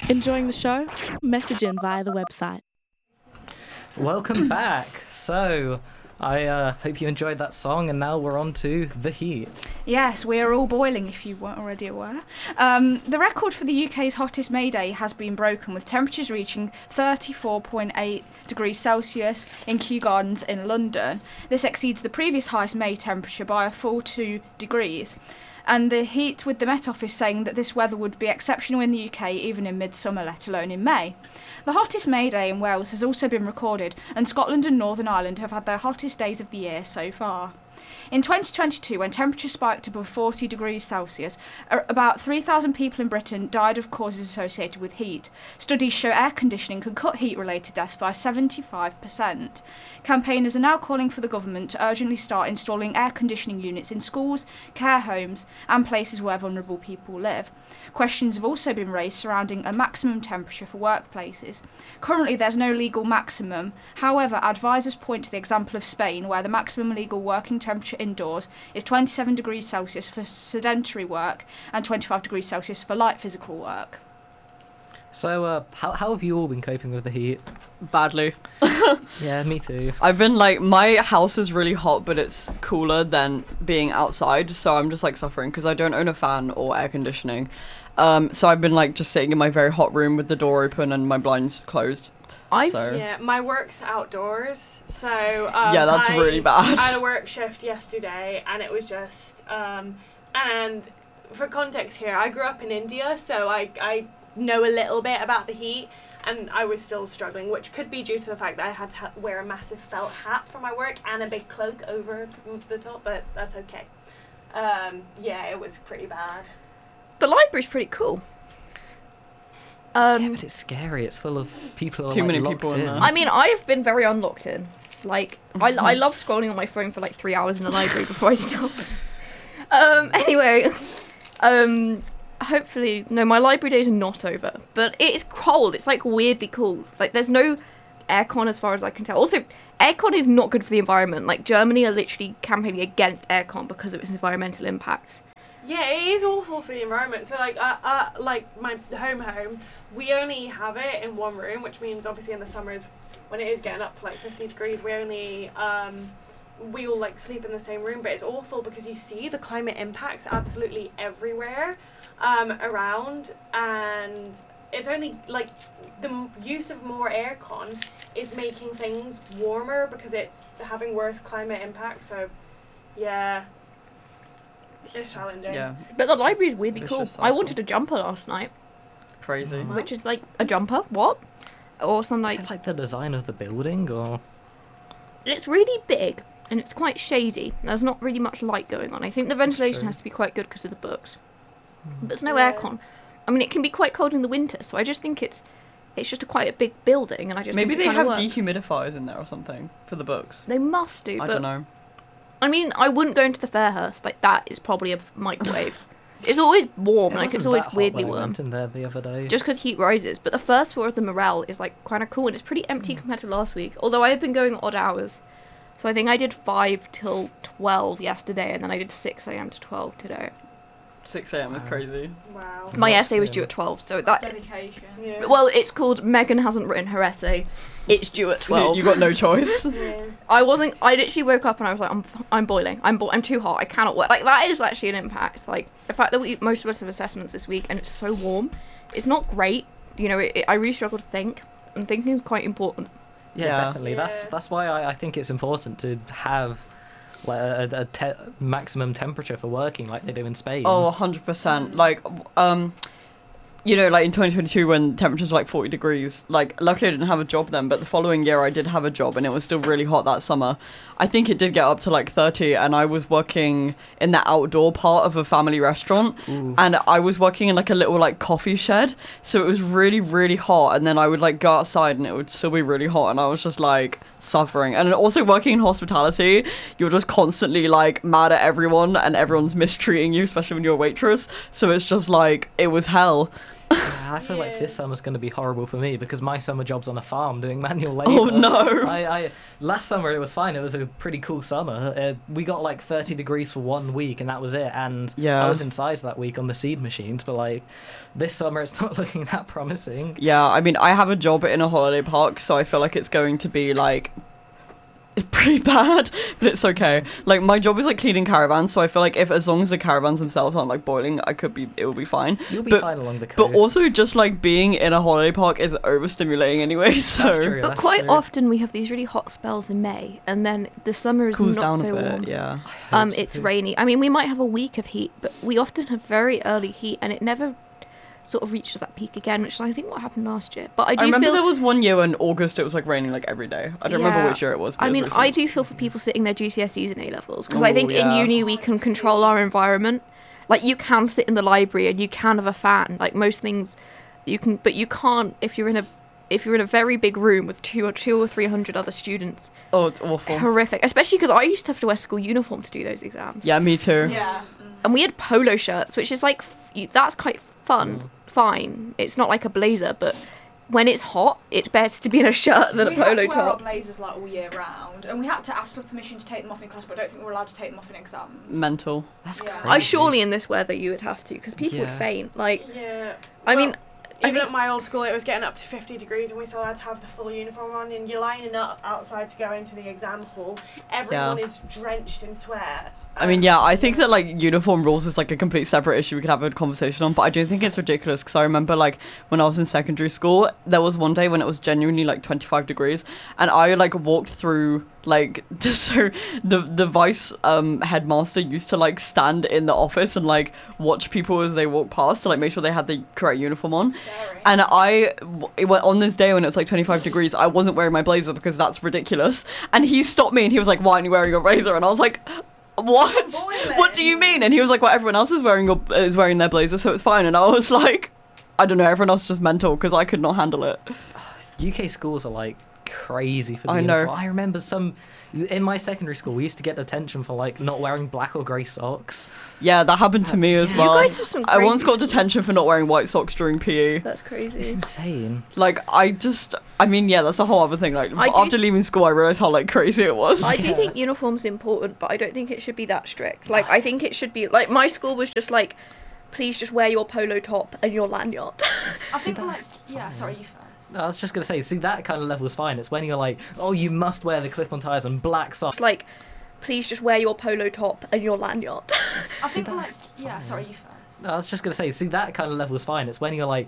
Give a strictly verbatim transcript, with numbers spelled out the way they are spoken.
Enjoying the show? Message in via the website. Welcome back. So, I uh, hope you enjoyed that song, and now we're on to The Heat. Yes, we are all boiling, if you weren't already aware. Um, the record for the U K's hottest May Day has been broken, with temperatures reaching thirty-four point eight degrees Celsius in Kew Gardens in London. This exceeds the previous highest May temperature by a full two degrees. And the Heat, with the Met Office saying that this weather would be exceptional in the U K even in midsummer, let alone in May. The hottest May Day in Wales has also been recorded, and Scotland and Northern Ireland have had their hottest days of the year so far. In twenty twenty-two, when temperatures spiked above forty degrees Celsius, about three thousand people in Britain died of causes associated with heat. Studies show air conditioning can cut heat-related deaths by seventy-five percent. Campaigners are now calling for the government to urgently start installing air conditioning units in schools, care homes and places where vulnerable people live. Questions have also been raised surrounding a maximum temperature for workplaces. Currently there's no legal maximum, however advisors point to the example of Spain, where the maximum legal working temperature indoors is twenty-seven degrees Celsius for sedentary work and twenty-five degrees Celsius for light physical work. So, uh, how, how have you all been coping with the heat? Badly. Yeah, me too. I've been like, my house is really hot, but it's cooler than being outside, so I'm just like suffering because I don't own a fan or air conditioning. Um, so I've been like just sitting in my very hot room with the door open and my blinds closed. I so. Yeah, my work's outdoors, so um, yeah, that's I, really bad. I had a work shift yesterday, and it was just um, and for context here, I grew up in India, so I I know a little bit about the heat, and I was still struggling, which could be due to the fact that I had to ha- wear a massive felt hat for my work and a big cloak over the top, but that's okay. Um, yeah, it was pretty bad. The library's pretty cool. Um, yeah, but it's scary. It's full of people who are Too like, many locked people in in. there. I mean, I've been very unlocked in. Like, I, I love scrolling on my phone for like three hours in the library before I stop. Um, anyway, um, hopefully, no, my library days are not over. But it's cold. It's like weirdly cold. Like, there's no aircon as far as I can tell. Also, aircon is not good for the environment. Like, Germany are literally campaigning against aircon because of its environmental impacts. Yeah, it is awful for the environment. So, like, uh, uh, like my home home, we only have it in one room, which means obviously in the summers, when it is getting up to like fifty degrees, we only um, we all like sleep in the same room. But it's awful because you see the climate impacts absolutely everywhere um, around, and it's only like the m- use of more aircon is making things warmer because it's having worse climate impacts. So, yeah. It's challenging. Yeah, But the library is weirdly Vicious cool. cycle. I wanted a jumper last night, crazy. Mhm. which is like a jumper. What? Or some Is like it like the design of the building, or...? it's really big and it's quite shady. There's not really much light going on. I think the ventilation true. has to be quite good because of the books. But there's no Yeah. aircon. I mean, it can be quite cold in the winter, so I just think it's it's just a quite a big building, and I just Maybe think it they have kinda works. dehumidifiers in there or something for the books. They must do, I but don't know. I mean, I wouldn't go into the Fairhurst. Like, that is probably a microwave. It's always warm, It like, wasn't it's always that hot weirdly when I warm. went in there the other day. Just because heat rises. But the first floor of the Morel is, like, kind of cool, and it's pretty empty compared to last week. Although I have been going odd hours. So I think I did five till twelve yesterday, and then I did six a.m. to twelve today. six a.m. is Wow. crazy. Wow. My That's, essay was um, due at twelve, so that... Dedication. Yeah. Well, it's called Megan Hasn't Written Her Essay. It's due at So twelve. you got no choice. yeah. I wasn't. I literally woke up and I was like, I'm, I'm boiling. I'm, bo- I'm too hot. I cannot work. Like, that is actually an impact. Like, the fact that we most of us have assessments this week and it's so warm, it's not great. You know, it, it, I really struggle to think, and thinking is quite important. Yeah, Yeah. definitely. That's Yeah. that's why I, I think it's important to have like a, a te- maximum temperature for working, like they do in Spain. Oh, one hundred percent. Like, um, you know, like in twenty twenty-two when temperatures were like forty degrees, like, luckily I didn't have a job then, but the following year I did have a job and it was still really hot that summer. I think it did get up to like thirty, and I was working in the outdoor part of a family restaurant. Ooh. And I was working in like a little like coffee shed, so it was really really hot, and then I would like go outside and it would still be really hot, and I was just like suffering. And also working in hospitality, you're just constantly like mad at everyone and everyone's mistreating you, especially when you're a waitress, so it's just like it was hell. Yeah, I feel like Yeah. this summer's going to be horrible for me because my summer job's on a farm doing manual labour. Oh no. I, I last summer it was fine. It was a pretty cool summer. Uh, we got like thirty degrees for one week, and that was it. And Yeah. I was inside that week on the seed machines. But like this summer, it's not looking that promising. Yeah, I mean, I have a job in a holiday park, so I feel like it's going to be like it's pretty bad, but it's okay. Like my job is like cleaning caravans, so I feel like if as long as the caravans themselves aren't like boiling, I could be it will be fine. You'll be But- fine along the coast. But also just like being in a holiday park is overstimulating anyway, so That's true. But that's quite true. often we have these really hot spells in May, and then the summer is cools not down so a bit, warm. yeah. I Um, hope so it's too. rainy. I mean, we might have a week of heat, but we often have very early heat, and it never sort of reaches that peak again, which is I think what happened last year. But I do I remember feel. there was one year in August it was like raining like every day. I don't remember Yeah. which year it was. But I it was mean, recent. I do feel for people sitting their G C S Es and A levels because I Ooh, think yeah. in uni we can control our environment. Like you can sit in the library and you can have a fan. Like most things, you can, but you can't if you're in a if you're in a very big room with two or two or three hundred other students. Oh, it's awful. Horrific, especially because I used to have to wear school uniform to do those exams. Yeah, me too. Yeah. And we had polo shirts, which is like f- you- that's quite fun, Mm. fine. It's not like a blazer, but when it's hot, it's better to be in a shirt than we a had polo to wear our top. blazers like all year round, and we had to ask for permission to take them off in class, but I don't think we were allowed to take them off in exams. Mental. That's Yeah. crazy. I surely in this weather you would have to because people would Yeah. faint. Like Yeah. I Well, mean, I Even think at my old school, it was getting up to fifty degrees, and we still had to have the full uniform on. And you're lining up outside to go into the exam hall. Everyone Yeah. is drenched in sweat. I mean, Um, yeah, I think that like uniform rules is like a complete separate issue we could have a conversation on, but I do think it's ridiculous because I remember like when I was in secondary school, there was one day when it was genuinely like twenty-five degrees, and I like walked through like so the the vice um headmaster used to like stand in the office and like watch people as they walk past to like make sure they had the correct uniform on. Scary. And I, it went on this day when it was like twenty-five degrees, I wasn't wearing my blazer because that's ridiculous. And he stopped me and he was like, "Why aren't you wearing your blazer?" And I was like, "What? Boiling. What do you mean?" And he was like, "Well, everyone else is wearing your, is wearing their blazer, so it's fine." And I was like, "I don't know, everyone else is just mental because I could not handle it." U K schools are like crazy for the I know. uniform. I remember some in my secondary school we used to get detention for like not wearing black or grey socks. Yeah, that happened to me as Yeah. well. you guys have some. I once crazy got detention for not wearing white socks during P E. That's It's crazy. insane. Like, I just, I mean, yeah, that's a whole other thing. Like, I do- after leaving school, I realised how, like, crazy it was. I do Yeah. think uniform's important, but I don't think it should be that strict. Like I think it should be like my school was just like, please just wear your polo top and your lanyard. I think See, like that's yeah. fine. Sorry, you first. I was just gonna say, see that kind of level is fine. It's when you're like, oh, you must wear the clip-on ties and black socks. It's like, please just wear your polo top and your lanyard. I think like that's yeah. fine. Sorry, you first. I was just gonna say, see that kind of level is fine. It's when you're like,